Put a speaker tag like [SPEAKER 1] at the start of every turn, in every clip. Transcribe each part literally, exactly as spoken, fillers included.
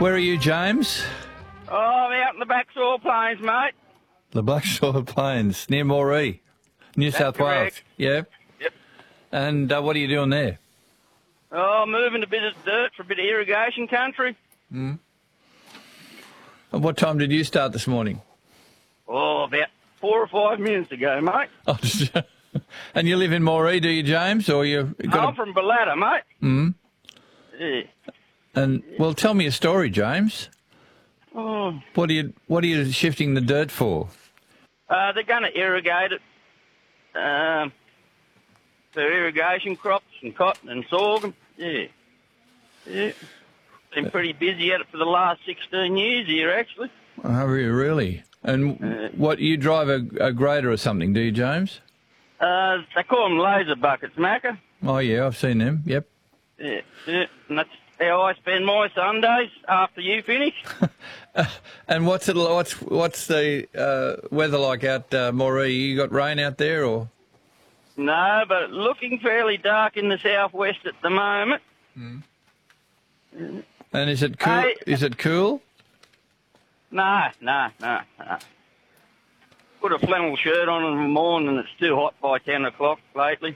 [SPEAKER 1] Where are you, James?
[SPEAKER 2] Oh, I'm out in the Black Soil Plains, mate.
[SPEAKER 1] The Black Soil Plains, near Moree, New
[SPEAKER 2] That's
[SPEAKER 1] South
[SPEAKER 2] correct.
[SPEAKER 1] Wales. Yeah.
[SPEAKER 2] Yep.
[SPEAKER 1] And uh, what are you doing there?
[SPEAKER 2] Oh, moving a bit of dirt for a bit of irrigation country.
[SPEAKER 1] Mm. And what time did you start this morning?
[SPEAKER 2] Oh, about four or five minutes ago, mate.
[SPEAKER 1] Oh, just, and you live in Moree, do you, James? Or you got
[SPEAKER 2] I'm
[SPEAKER 1] a...
[SPEAKER 2] from Balata, mate.
[SPEAKER 1] Mm.
[SPEAKER 2] Yeah.
[SPEAKER 1] And well, tell me a story, James.
[SPEAKER 2] Oh.
[SPEAKER 1] What are you What are you shifting the dirt for?
[SPEAKER 2] Uh, they're going to irrigate it um, for irrigation crops and cotton and sorghum. Yeah. Yeah. Been pretty busy at it for the last sixteen years here, actually.
[SPEAKER 1] Oh, really? And
[SPEAKER 2] Uh,
[SPEAKER 1] what, you drive a, a grader or something, do you, James?
[SPEAKER 2] Uh, they call them laser buckets, Macca.
[SPEAKER 1] Oh, yeah, I've seen them, yep.
[SPEAKER 2] Yeah, yeah. And that's how I spend my Sundays after you finish.
[SPEAKER 1] And what's it? What's what's the uh, weather like out uh, Moree? You got rain out there, or?
[SPEAKER 2] No, but looking fairly dark in the southwest at the moment.
[SPEAKER 1] Mm. And is it cool?
[SPEAKER 2] Hey.
[SPEAKER 1] Is it cool?
[SPEAKER 2] No, no, no, no. Put a flannel shirt on in the morning and it's too hot by ten o'clock lately.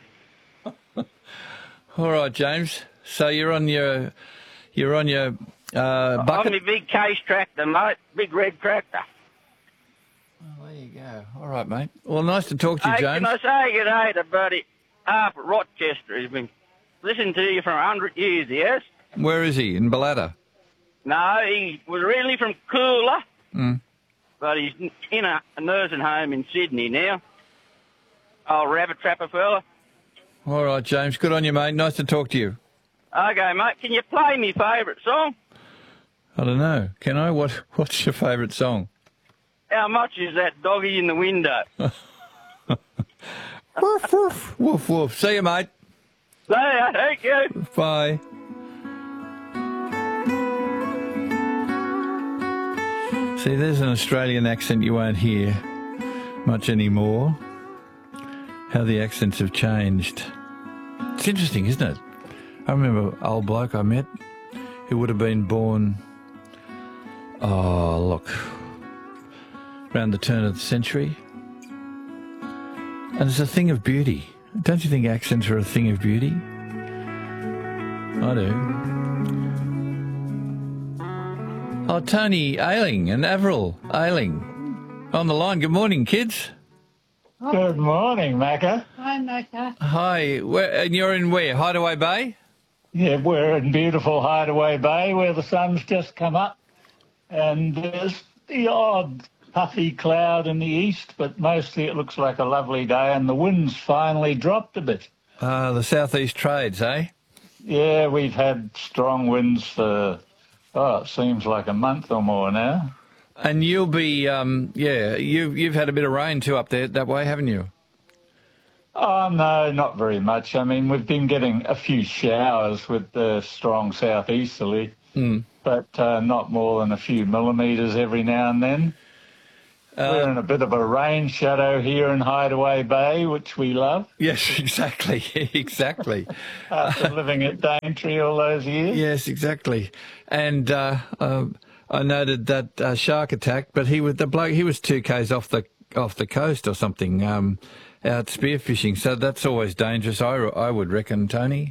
[SPEAKER 1] All right, James. So you're on your you're on your uh, bucket.
[SPEAKER 2] I'm my big case tractor, mate. Big red tractor.
[SPEAKER 1] Oh, there you go. All right, mate. Well, nice to talk to you,
[SPEAKER 2] Hey,
[SPEAKER 1] James.
[SPEAKER 2] can I say good day to buddy Harper Rochester? He's been listening to you for a hundred years, yes?
[SPEAKER 1] Where is he? In Balata?
[SPEAKER 2] No, he was originally from Coolah,
[SPEAKER 1] Mm.
[SPEAKER 2] but he's in a, a nursing home in Sydney now. Old rabbit trapper fella.
[SPEAKER 1] All right, James. Good on you, mate. Nice to talk to you.
[SPEAKER 2] Okay, mate, can you play me favourite song?
[SPEAKER 1] I don't know. Can I? What What's your favourite song?
[SPEAKER 2] How much is that doggy in the window?
[SPEAKER 1] Woof, woof. Woof, woof. See you, mate.
[SPEAKER 2] There, thank you.
[SPEAKER 1] Bye. See, there's an Australian accent you won't hear much anymore. How the accents have changed. It's interesting, isn't it? I remember an old bloke I met who would have been born, oh, look, around the turn of the century. And it's a thing of beauty. Don't you think accents are a thing of beauty? I do. Oh, Tony Ailing and Avril Ailing on the line. Good morning, kids.
[SPEAKER 3] Good morning, Macca.
[SPEAKER 4] Hi, Macca.
[SPEAKER 1] Hi. Where, and you're in where? Hideaway Bay?
[SPEAKER 3] Yeah, we're in beautiful Hideaway Bay where the sun's just come up and there's the odd puffy cloud in the east, but mostly it looks like a lovely day and the wind's finally dropped a bit.
[SPEAKER 1] Ah, uh, the southeast trades, eh?
[SPEAKER 3] Yeah, we've had strong winds for, oh, it seems like a month or more now.
[SPEAKER 1] And you'll be, um, yeah, you've, you've had a bit of rain too up there that way, haven't you?
[SPEAKER 3] Oh, no, not very much. I mean, we've been getting a few showers with the strong southeasterly,
[SPEAKER 1] mm.
[SPEAKER 3] but uh, not more than a few millimetres every now and then. Uh, We're in a bit of a rain shadow here in Hideaway Bay, which we love.
[SPEAKER 1] Yes, exactly, exactly.
[SPEAKER 3] After living at Daintree all those years.
[SPEAKER 1] Yes, exactly. And uh, uh, I noted that uh, shark attack, but he was the bloke. He was two k's off the off the coast or something, um, out spearfishing. So that's always dangerous. I I would reckon, Tony.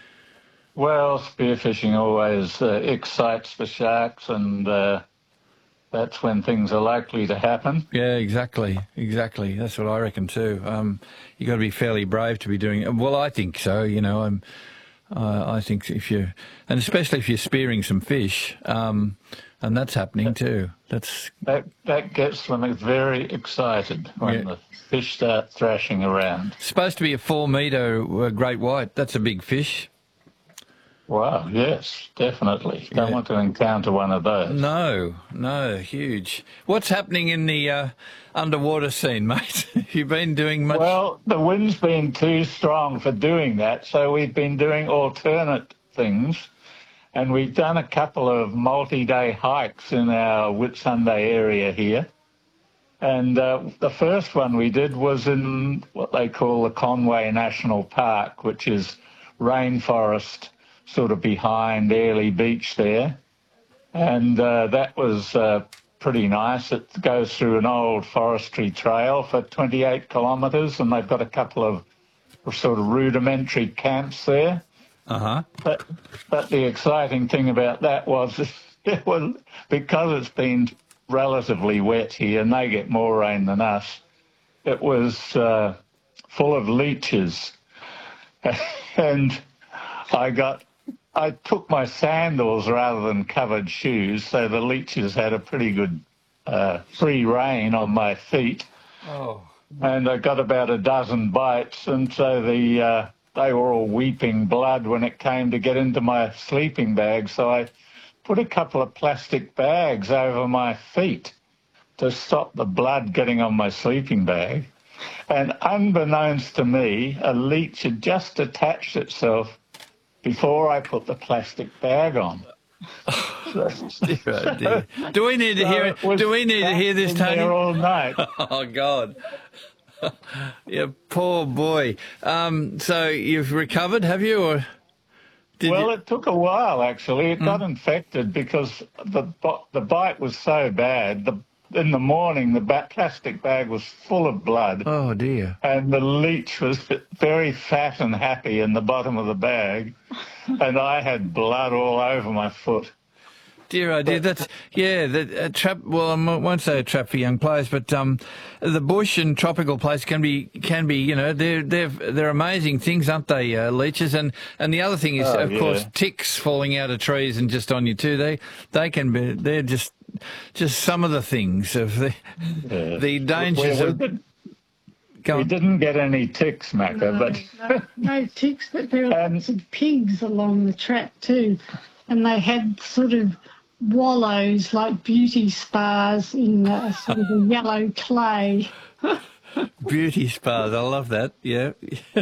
[SPEAKER 3] Well, spearfishing always uh, excites the sharks, and uh, that's when things are likely to happen.
[SPEAKER 1] Yeah, exactly, exactly. That's what I reckon too. Um, you got to be fairly brave to be doing it. Well, I think so. You know, I'm. Uh, I think if you, and especially if you're spearing some fish, um, and that's happening too. That's
[SPEAKER 3] that that gets them very excited when
[SPEAKER 1] yeah.
[SPEAKER 3] the fish start thrashing around.
[SPEAKER 1] Supposed to be a four metre uh, great white. That's a big fish.
[SPEAKER 3] Wow, yes, definitely. Don't
[SPEAKER 1] Yeah.
[SPEAKER 3] want to encounter one of those.
[SPEAKER 1] No, no, huge. What's happening in the uh, underwater scene, mate? You've been doing much?
[SPEAKER 3] Well, the wind's been too strong for doing that, so we've been doing alternate things, and we've done a couple of multi-day hikes in our Whitsunday area here. And uh, the first one we did was in what they call the Conway National Park, which is rainforest sort of behind Airlie Beach there. and uh, that was uh, pretty nice. It goes through an old forestry trail for twenty-eight kilometres, and they've got a couple of sort of rudimentary camps there.
[SPEAKER 1] Uh-huh.
[SPEAKER 3] But, but the exciting thing about that was, it was because it's been relatively wet here, and they get more rain than us, it was uh, full of leeches. And I got, I took my sandals rather than covered shoes, so the leeches had a pretty good uh, free rein on my feet.
[SPEAKER 1] Oh.
[SPEAKER 3] And I got about a dozen bites, and so the uh, they were all weeping blood when it came to get into my sleeping bag. So I put a couple of plastic bags over my feet to stop the blood getting on my sleeping bag. And unbeknownst to me, a leech had just attached itself before I put the plastic bag on. So,
[SPEAKER 1] dear, oh dear. Do we need to hear it? Do we need to hear this, Tony?
[SPEAKER 3] There all night.
[SPEAKER 1] Oh God. Yeah, poor boy. Um, so you've recovered, have you, or did
[SPEAKER 3] well,
[SPEAKER 1] you...
[SPEAKER 3] it took a while actually. It mm. got infected because the the bite was so bad. The in the morning, the ba- plastic bag was full of blood.
[SPEAKER 1] Oh dear!
[SPEAKER 3] And the leech was very fat and happy in the bottom of the bag, and I had blood all over my foot.
[SPEAKER 1] Dear, oh dear, that's, yeah, the, a trap, well, I won't say a trap for young players, but um, the bush and tropical place can be, can be, you know, they're, they're, they're amazing things, aren't they, uh, leeches? And, and the other thing is,
[SPEAKER 3] oh,
[SPEAKER 1] of
[SPEAKER 3] yeah.
[SPEAKER 1] course, ticks falling out of trees and just on you too. They, they can be, they're just, just some of the things of the,
[SPEAKER 3] yeah.
[SPEAKER 1] the dangers
[SPEAKER 3] we, we
[SPEAKER 1] of...
[SPEAKER 3] Did, we didn't get any ticks, Macca,
[SPEAKER 4] no,
[SPEAKER 3] but...
[SPEAKER 4] no, no ticks, but there were lots of pigs along the track too. And they had sort of wallows like beauty spas in uh, sort of a yellow clay.
[SPEAKER 1] Beauty spas, I love that, yeah.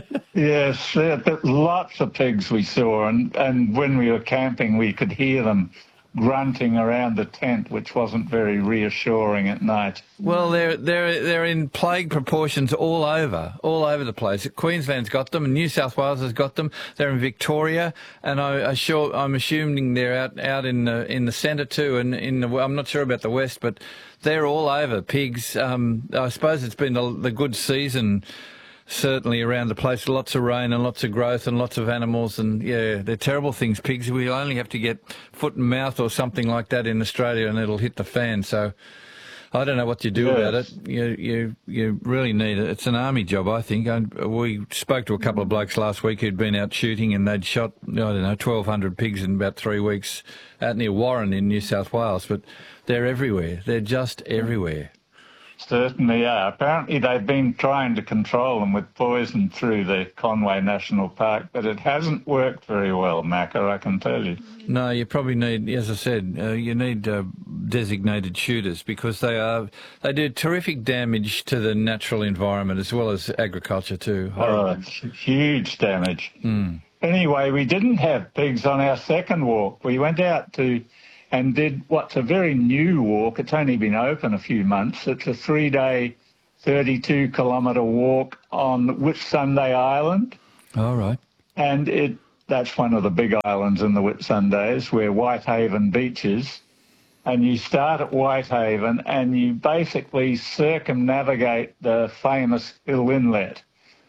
[SPEAKER 3] Yes, there, there, lots of pigs we saw, and, and when we were camping we could hear them grunting around the tent, which wasn't very reassuring at night.
[SPEAKER 1] Well, they're they're they're in plague proportions all over, all over the place. Queensland's got them, and New South Wales has got them. They're in Victoria, and I, I sure I'm assuming they're out out in the in the centre too, and in the I'm not sure about the west, but they're all over. Pigs. Um, I suppose it's been the, the good season. Certainly around the place, lots of rain and lots of growth and lots of animals, and yeah, they're terrible things, pigs. We only have to get foot and mouth or something like that in Australia and it'll hit the fan. So I don't know what you do
[SPEAKER 3] yes.
[SPEAKER 1] about it. You you you really need it. It's an army job, I think. I, we spoke to a couple of blokes last week who'd been out shooting and they'd shot, I don't know, twelve hundred pigs in about three weeks out near Warren in New South Wales. But they're everywhere. They're just everywhere.
[SPEAKER 3] Certainly are. Apparently they've been trying to control them with poison through the Conway National Park, but it hasn't worked very well, Macca, I can tell you.
[SPEAKER 1] No, you probably need, as I said, uh, you need uh, designated shooters because they are they do terrific damage to the natural environment as well as agriculture too.
[SPEAKER 3] Oh, it's huge damage.
[SPEAKER 1] Mm.
[SPEAKER 3] Anyway, we didn't have pigs on our second walk. We went out to... and did what's a very new walk. It's only been open a few months. It's a three-day, thirty-two kilometre walk on Whitsunday Island.
[SPEAKER 1] All right.
[SPEAKER 3] And it that's one of the big islands in the Whitsundays where Whitehaven Beach is. And you start at Whitehaven and you basically circumnavigate the famous Hill Inlet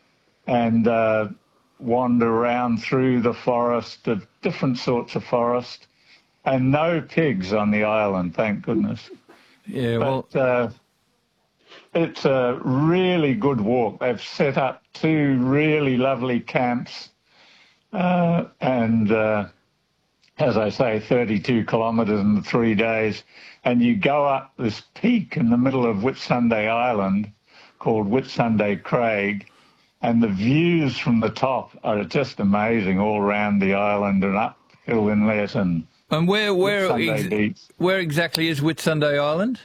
[SPEAKER 3] and uh, wander around through the forest, the different sorts of forest. And no pigs on the island, thank goodness.
[SPEAKER 1] Yeah, well...
[SPEAKER 3] But, uh, it's a really good walk. They've set up two really lovely camps. Uh, and, uh, as I say, thirty-two kilometres in three days. And you go up this peak in the middle of Whitsunday Island called Whitsunday Craig. And the views from the top are just amazing all around the island and up Hill Inlet and...
[SPEAKER 1] And where where ex where exactly is Whitsunday Island?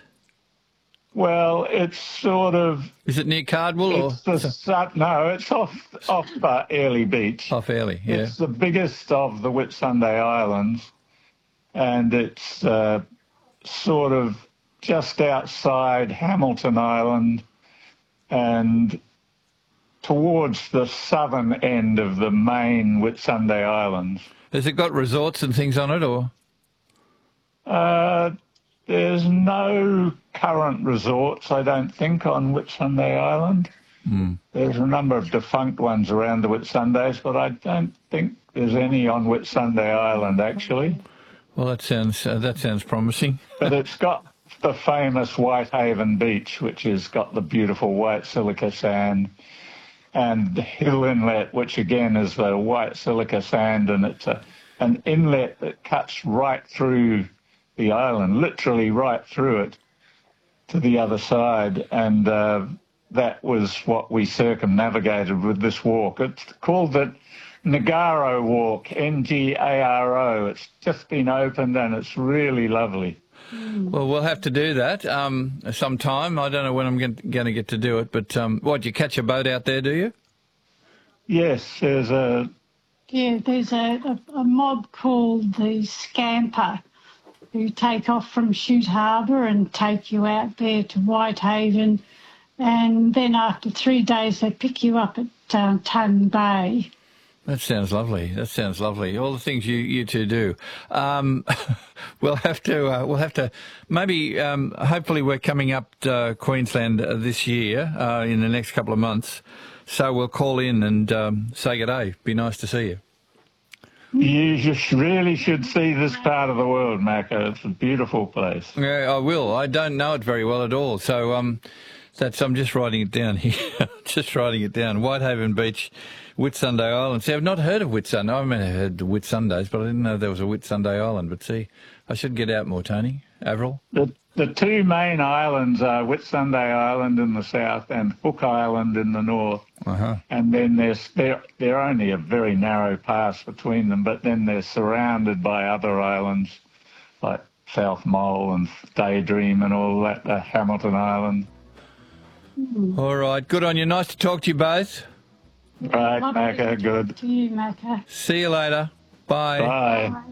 [SPEAKER 3] Well, it's sort of...
[SPEAKER 1] Is it near Cardwell?
[SPEAKER 3] It's or? The, no, it's off off uh, Airlie Beach.
[SPEAKER 1] Off Airlie, yeah.
[SPEAKER 3] It's the biggest of the Whitsunday Islands, and it's uh, sort of just outside Hamilton Island and towards the southern end of the main Whitsunday Islands.
[SPEAKER 1] Has it got resorts and things on it, or...?
[SPEAKER 3] Uh, there's no current resorts, I don't think, on Whitsunday Island.
[SPEAKER 1] Mm.
[SPEAKER 3] There's a number of defunct ones around the Whitsundays, but I don't think there's any on Whitsunday Island, actually.
[SPEAKER 1] Well, that sounds uh, that sounds promising.
[SPEAKER 3] But it's got the famous Whitehaven Beach, which has got the beautiful white silica sand, and Hill Inlet, which again is the white silica sand, and it's a, an inlet that cuts right through the island, literally right through it to the other side. And uh, that was what we circumnavigated with this walk. It's called the Ngaro Walk, N G A R O. It's just been opened and it's really lovely.
[SPEAKER 1] Well, we'll have to do that um, sometime. I don't know when I'm going to get to do it, but um, what, you catch a boat out there, do you?
[SPEAKER 3] Yes, there's a...
[SPEAKER 4] Yeah, there's a, a, a mob called the Scamper who take off from Shute Harbour and take you out there to Whitehaven, and then after three days they pick you up at uh, Tun Bay.
[SPEAKER 1] That sounds lovely. That sounds lovely. All the things you, you two do. Um, we'll have to. Uh, we'll have to. Maybe. Um, hopefully, we're coming up to uh, Queensland uh, this year uh, in the next couple of months. So we'll call in and um, say good day. Be nice to see you.
[SPEAKER 3] You just really should see this part of the world, Macca. It's a beautiful place.
[SPEAKER 1] Yeah, I will. I don't know it very well at all. So um, that's. I'm just writing it down here. Just writing it down. Whitehaven Beach, Whitsunday Island. See, I've not heard of Whitsunday. I mean, I heard Whitsundays, but I didn't know there was a Whitsunday Island. But see, I should get out more, Tony. Avril?
[SPEAKER 3] The, the two main islands are Whitsunday Island in the south and Hook Island in the north.
[SPEAKER 1] Uh-huh.
[SPEAKER 3] And then there's they're, they're only a very narrow pass between them, but then they're surrounded by other islands like South Mole and Daydream and all that, uh, Hamilton Island.
[SPEAKER 1] All right. Good on you. Nice to talk to you both.
[SPEAKER 3] Right,
[SPEAKER 4] Lovely
[SPEAKER 3] Macca,
[SPEAKER 4] to
[SPEAKER 3] good.
[SPEAKER 4] talk to you, Macca.
[SPEAKER 1] See you later. Bye.
[SPEAKER 3] Bye.
[SPEAKER 4] Bye.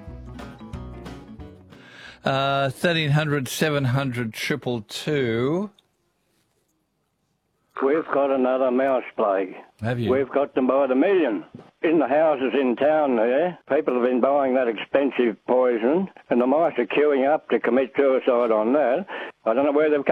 [SPEAKER 1] Uh, thirteen hundred, seven hundred, triple two.
[SPEAKER 5] We've got another mouse plague.
[SPEAKER 1] Have you?
[SPEAKER 5] We've got them by the million. In the houses in town there, people have been buying that expensive poison, and the mice are queuing up to commit suicide on that. I don't know where they've come